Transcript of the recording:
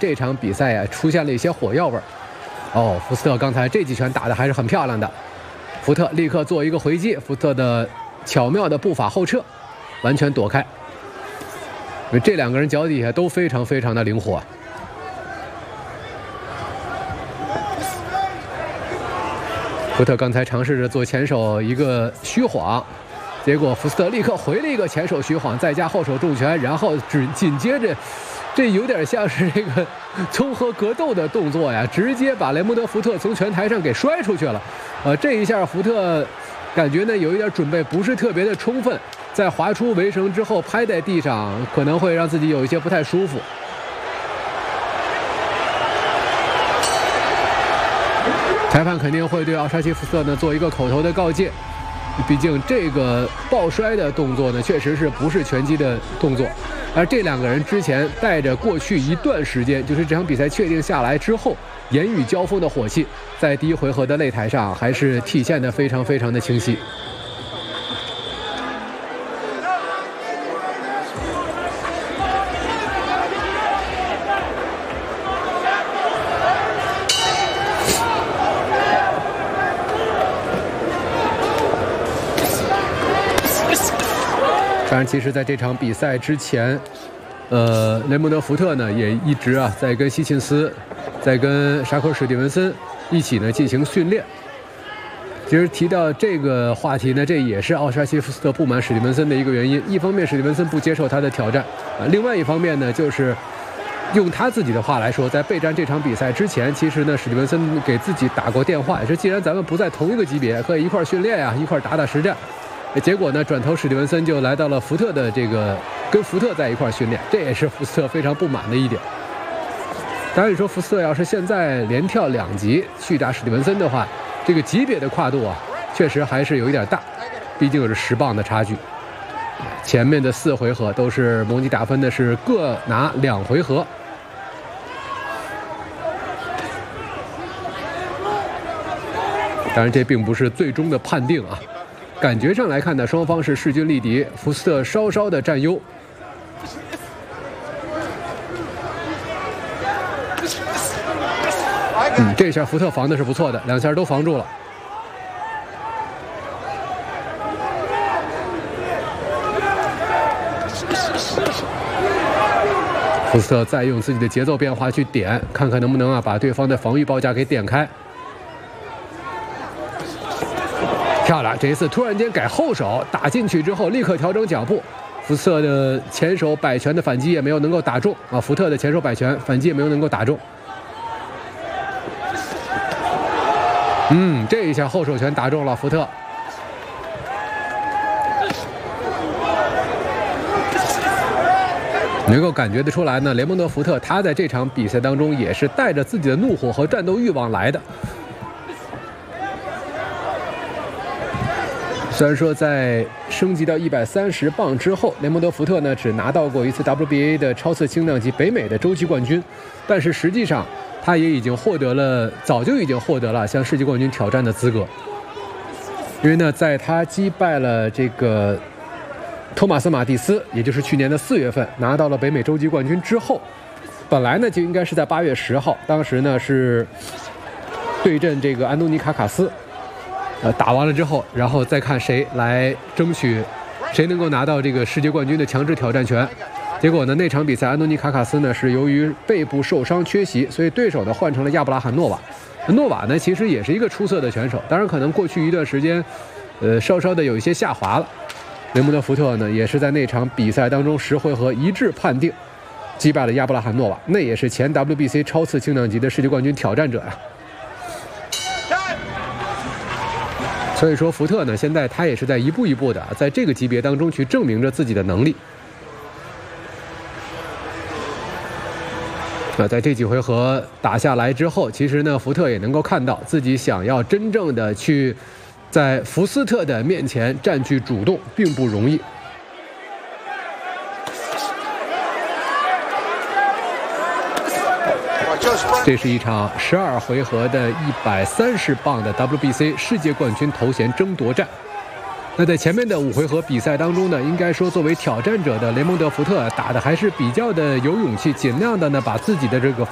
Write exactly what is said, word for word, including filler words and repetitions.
这场比赛啊出现了一些火药味儿。哦，福斯特刚才这几拳打得还是很漂亮的，福特立刻做一个回击，福特的巧妙的步伐后撤，完全躲开。因为这两个人脚底下都非常非常的灵活。福特刚才尝试着做前手一个虚晃，结果福斯特立刻回了一个前手虚晃，再加后手重拳，然后只紧接着，这有点像是这个综合格斗的动作呀，直接把雷蒙德·福特从拳台上给摔出去了。呃，这一下福特感觉呢有一点准备不是特别的充分，在滑出围绳之后拍在地上，可能会让自己有一些不太舒服。裁判肯定会对奥沙奇福特呢做一个口头的告诫，毕竟这个抱摔的动作呢确实是不是拳击的动作，而这两个人之前带着过去一段时间，就是这场比赛确定下来之后言语交锋的火气，在第一回合的擂台上还是体现得非常非常的清晰。当然，其实在这场比赛之前，呃，雷蒙德·福特呢也一直啊在跟希钦斯，在跟沙克·史蒂文森一起呢进行训练。其实提到这个话题呢，这也是奥沙奇福斯特不满史蒂文森的一个原因。一方面，史蒂文森不接受他的挑战啊；另外一方面呢，就是用他自己的话来说，在备战这场比赛之前，其实呢，史蒂文森给自己打过电话，也是既然咱们不在同一个级别，可以一块训练呀、啊，一块打打实战。结果呢，转头史蒂文森就来到了福特的这个，跟福特在一块训练，这也是福斯特非常不满的一点。当然，你说福斯特要是现在连跳两级去打史蒂文森的话，这个级别的跨度啊，确实还是有一点大，毕竟有着十磅的差距。前面的四回合都是蒙迪打分的是各拿两回合。当然，这并不是最终的判定啊。感觉上来看呢，双方是势均力敌，福斯特稍稍的占优。嗯，这下福特防的是不错的，两下都防住了。福斯特再用自己的节奏变化去点，看看能不能啊把对方的防御包夹给点开。漂亮！这一次突然间改后手打进去之后，立刻调整脚步。福斯特的前手摆拳的反击也没有能够打中啊，福特的前手摆拳反击也没有能够打中。嗯，这一下后手拳打中了福特。能够感觉得出来呢，雷蒙德·福特他在这场比赛当中也是带着自己的怒火和战斗欲望来的。虽然说在升级到一百三十磅之后，雷蒙德·福特呢只拿到过一次 W B A 的超次轻量级北美的洲际冠军，但是实际上他也已经获得了，早就已经获得了向世界冠军挑战的资格。因为呢，在他击败了这个托马斯·马蒂斯，也就是去年的四月份拿到了北美洲际冠军之后，本来呢就应该是在八月十号，当时呢是对阵这个安东尼·卡卡斯。呃，打完了之后，然后再看谁来争取，谁能够拿到这个世界冠军的强制挑战权。结果呢，那场比赛安东尼卡卡斯呢是由于背部受伤缺席，所以对手呢换成了亚布拉罕诺瓦。诺瓦呢其实也是一个出色的选手，当然可能过去一段时间，呃，稍稍的有一些下滑了。雷蒙德·福特呢也是在那场比赛当中十回合一致判定，击败了亚布拉罕诺瓦，那也是前 W B C 超次轻量级的世界冠军挑战者呀。所以说，福特呢，现在他也是在一步一步的在这个级别当中去证明着自己的能力。那在这几回合打下来之后，其实呢，福特也能够看到自己想要真正的去在福斯特的面前占据主动，并不容易。这是一场十二回合的一百三十磅的 W B C 世界冠军头衔争夺战。那在前面的五回合比赛当中呢，应该说作为挑战者的雷蒙德·福特打的还是比较的有勇气，尽量的呢把自己的这个